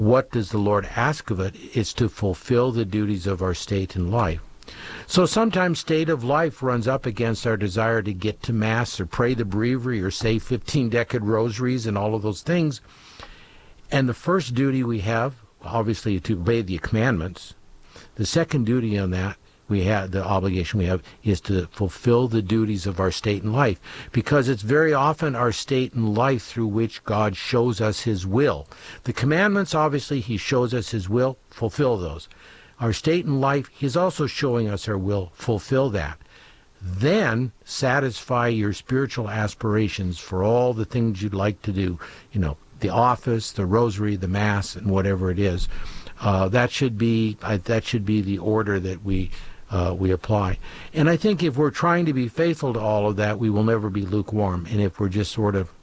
what does the Lord ask of it? It's to fulfill the duties of our state in life. So sometimes state of life runs up against our desire to get to Mass or pray the breviary or say 15 decade rosaries and all of those things. And the first duty we have, obviously, to obey the commandments. The second duty on that, the obligation we have, is to fulfill the duties of our state in life, because it's very often our state in life through which God shows us his will. The commandments, obviously, he shows us his will, fulfill those. Our state in life, he's also showing us our will, fulfill that. Then satisfy your spiritual aspirations for all the things you'd like to do, the office, the rosary, the Mass, and whatever it is. That should be the order that we apply. And I think if we're trying to be faithful to all of that, we will never be lukewarm. And if we're just sort of,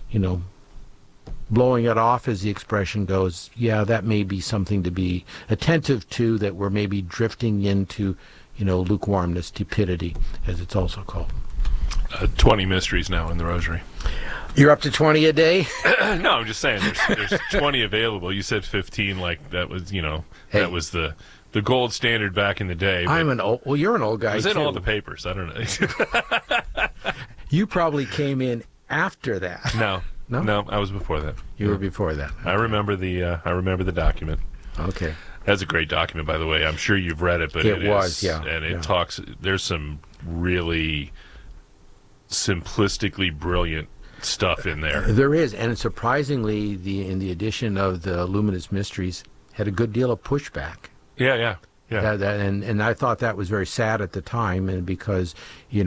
blowing it off, as the expression goes, yeah, that may be something to be attentive to, that we're maybe drifting into, lukewarmness, tepidity, as it's also called. 20 mysteries now in the Rosary. You're up to 20 a day? No, I'm just saying there's 20 available. You said 15, like that was, that was the gold standard back in the day. You're an old guy, was too. in all the papers. I don't know. You probably came in after that. No, I was before that. You were before that. I remember the document. Okay. That's a great document, by the way. I'm sure you've read it, but it was, yeah. And it talks. There's some really simplistically brilliant stuff in there. There is, and surprisingly, in the edition of the Luminous Mysteries, had a good deal of pushback. Yeah. And I thought that was very sad at the time, and because we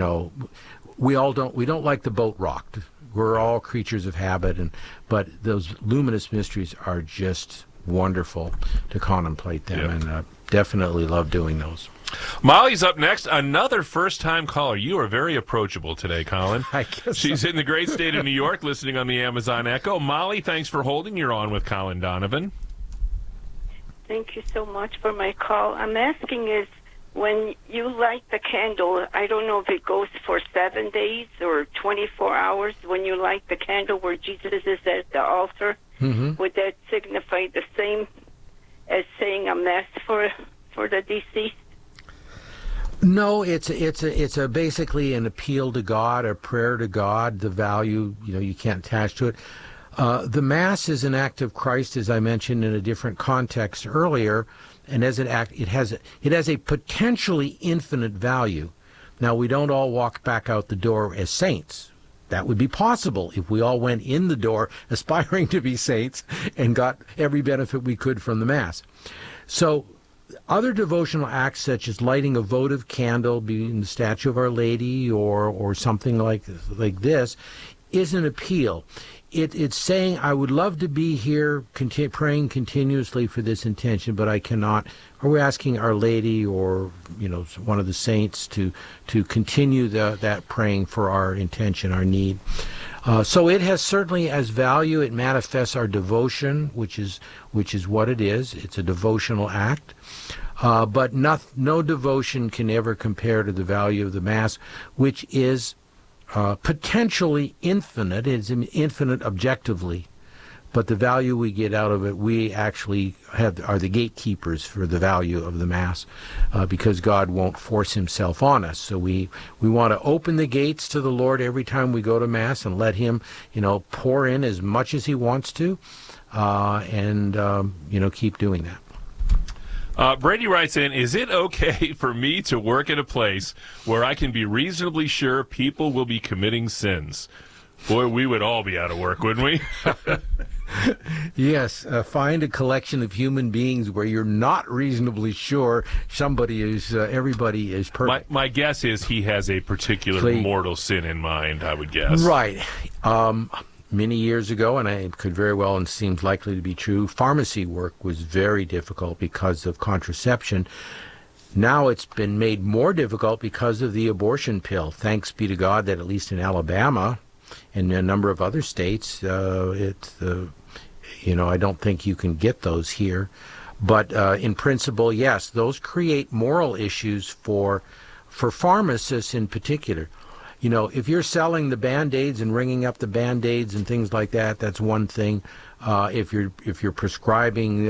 don't like the boat rocked. We're all creatures of habit, but those luminous mysteries are just wonderful to contemplate them, and definitely love doing those. Molly's up next, another first-time caller. You are very approachable today, Colin. I guess She's in the great state of New York, listening on the Amazon Echo. Molly, thanks for holding. You're on with Colin Donovan. Thank you so much for my call. I'm asking is, when you light the candle, I don't know if it goes for 7 days or 24 hours, when you light the candle where Jesus is at the altar, would that signify the same as saying a Mass for the deceased? No, it's basically an appeal to God, a prayer to God. The value, you can't attach to it. The Mass is an act of Christ, as I mentioned in a different context earlier, and as an act, it has a potentially infinite value. Now, we don't all walk back out the door as saints. That would be possible if we all went in the door aspiring to be saints and got every benefit we could from the Mass. So other devotional acts, such as lighting a votive candle, being the statue of Our Lady or something like this, is an appeal. It's saying, I would love to be here praying continuously for this intention, but I cannot. Or we're asking Our Lady or one of the saints to continue that praying for our intention, our need. So it has certainly as value. It manifests our devotion, which is what it is. It's a devotional act. But no devotion can ever compare to the value of the Mass, which is potentially infinite. It's infinite objectively, but the value we get out of it, we actually are the gatekeepers for the value of the Mass, because God won't force himself on us. So we want to open the gates to the Lord every time we go to Mass and let him, pour in as much as he wants to, and keep doing that. Brady writes in, is it okay for me to work at a place where I can be reasonably sure people will be committing sins? Boy, we would all be out of work, wouldn't we? Yes, find a collection of human beings where you're not reasonably sure everybody is perfect. My guess is he has a particular mortal sin in mind, I would guess. Right. Many years ago, and it could very well and seems likely to be true, pharmacy work was very difficult because of contraception. Now it's been made more difficult because of the abortion pill. Thanks be to God that at least in Alabama and a number of other states, I don't think you can get those here. But in principle, yes, those create moral issues for pharmacists in particular. If you're selling the Band-Aids and ringing up the Band-Aids and things like that, that's one thing. If you're prescribing